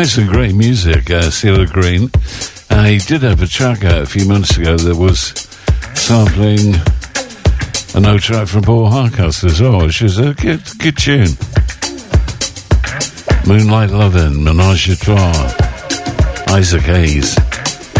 Makes some great music, CeeLo Green. He did have a track out a few months ago that was sampling an old track from Paul Hardcastle as well, which is a good tune. Moonlight Lovin', Menage a Trois, Isaac Hayes.